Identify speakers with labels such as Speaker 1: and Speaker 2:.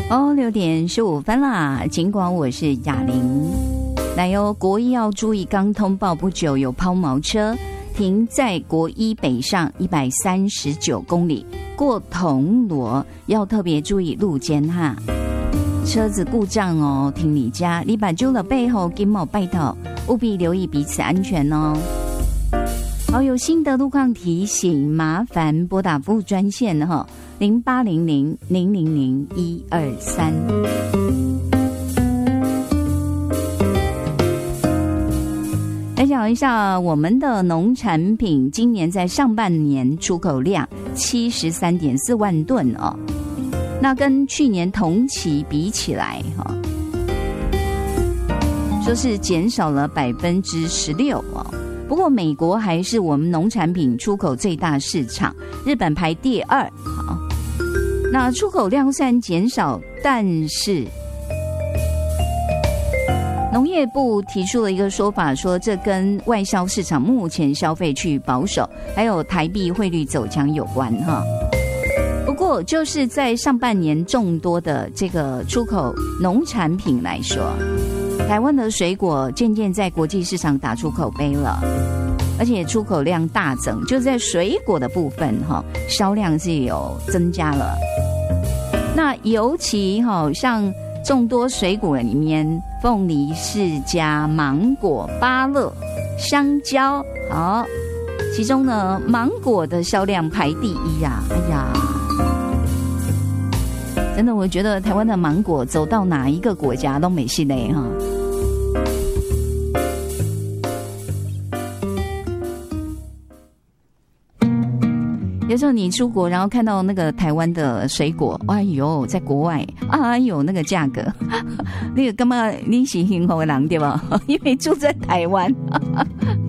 Speaker 1: 6:15啦。尽管我是雅玲，来哟，国一要注意，刚通报不久有抛锚车停在国一北上139公里，过铜锣要特别注意路肩哈。车子故障哦，停你家，你把揪了背后金毛拜托，务必留意彼此安全哦。好，有新的路况提醒，麻烦拨打服务专线哈，0800-000-123。来讲一下我们的农产品，今年在上半年出口量73.4万吨哦，那跟去年同期比起来哈，说是减少了16%哦。不过美国还是我们农产品出口最大市场，日本排第2。好，那出口量虽然减少，但是农业部提出了一个说法，说这跟外销市场目前消费趋于保守，还有台币汇率走强有关哈。不过就是在上半年众多的这个出口农产品来说，台湾的水果渐渐在国际市场打出口碑了，而且出口量大增，就在水果的部分销量是有增加了。那尤其像众多水果里面，凤梨、释迦、芒果、芭乐、香蕉，好，其中呢芒果的销量排第1啊！哎呀，真的，我觉得台湾的芒果走到哪一个国家都美系嘞哈。有时候你出国，然后看到那个台湾的水果，哎呦，在国外哎呦那个价格，那个干嘛你是幸福的人对吧？因为住在台湾。